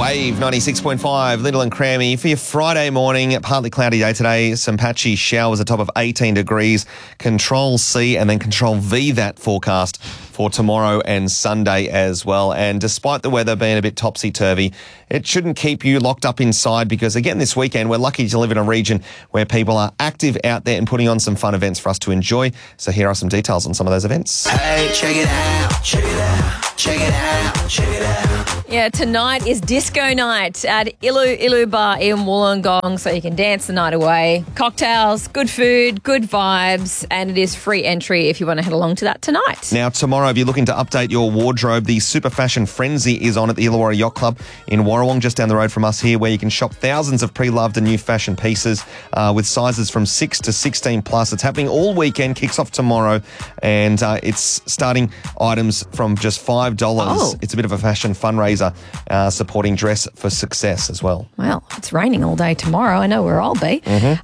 Wave 96.5, Lyndall and Crammy for your Friday morning. Partly cloudy day today. Some patchy showers, a top of 18 degrees. Control C and then Control V that forecast for tomorrow and Sunday as well. And despite the weather being a bit topsy-turvy, it shouldn't keep you locked up inside because, again, this weekend we're lucky to live in a region where people are active out there and putting on some fun events for us to enjoy. So here are some details on some of those events. Hey, check it out, check it out, check it out, check it out. Yeah, tonight is disco night at Ilu Bar in Wollongong, so you can dance the night away. Cocktails, good food, good vibes, and it is free entry if you want to head along to that tonight. Now, tomorrow, if you're looking to update your wardrobe, the Super Fashion Frenzy is on at the Illawarra Yacht Club in Warrawong, just down the road from us here, where you can shop thousands of pre-loved and new fashion pieces with sizes from 6 to 16 plus. It's happening all weekend, kicks off tomorrow, and it's starting items from just $5. Oh. It's a bit of a fashion fundraiser supporting Dress for Success as well. Well, it's raining all day tomorrow. I know where I'll be.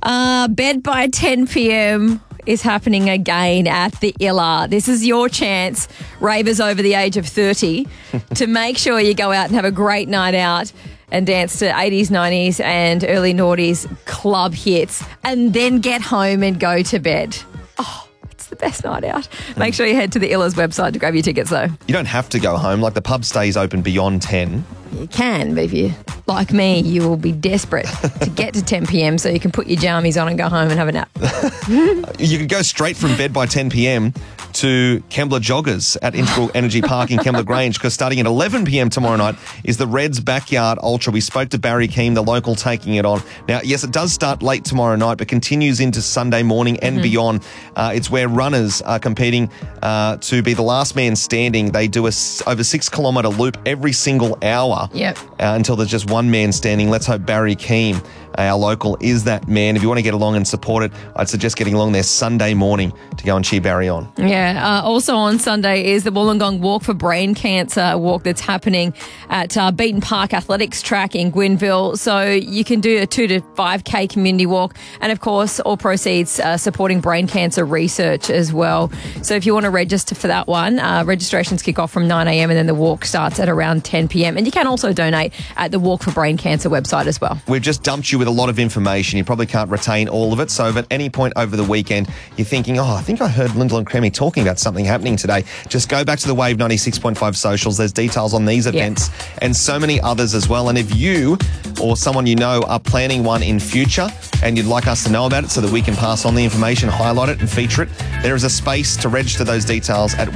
Bed by 10 p.m. is happening again at the Illa. This is your chance, ravers over the age of 30, to make sure you go out and have a great night out and dance to 80s, 90s and early noughties club hits and then get home and go to bed. Oh, it's the best night out. Make sure you head to the Illa's website to grab your tickets though. You don't have to go home. Like, the pub stays open beyond 10. You can, but if you, like me, you will be desperate to get to 10 p.m. so you can put your jammies on and go home and have a nap. You could go straight from bed by 10 p.m. to Kembla Joggers at Integral Energy Park in Kembla Grange, because starting at 11 p.m. tomorrow night is the Reds Backyard Ultra. We spoke to Barry Keane, the local, taking it on. Now, yes, it does start late tomorrow night, but continues into Sunday morning and beyond. It's where runners are competing to be the last man standing. They do over 6-kilometre loop every single hour. Yep. Until there's just one man standing. Let's hope Barry Keane, our local, is that man. If you want to get along and support it, I'd suggest getting along there Sunday morning to go and cheer Barry on. Yeah. Also on Sunday is the Wollongong Walk for Brain Cancer walk that's happening at Beaton Park Athletics Track in Gwynville. So you can do a 2 to 5K community walk. And, of course, all proceeds supporting brain cancer research as well. So if you want to register for that one, registrations kick off from 9 a.m. and then the walk starts at around 10 p.m. And you can also donate at the Walk for Brain Cancer website as well. We've just dumped you with a lot of information. You probably can't retain all of it. So if at any point over the weekend you're thinking, oh, I think I heard Lyndall and Crammy talking about something happening today, just go back to the Wave 96.5 socials. There's details on these events and so many others as well. And if you or someone you know are planning one in future and you'd like us to know about it so that we can pass on the information, highlight it and feature it, there is a space to register those details at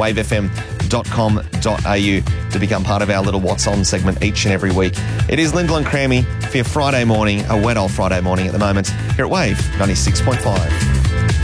wavefm.com.au to become part of our little What's On segment each and every week. It is Lyndall and Crammy for your Friday morning, a wet old Friday morning at the moment, here at Wave 96.5.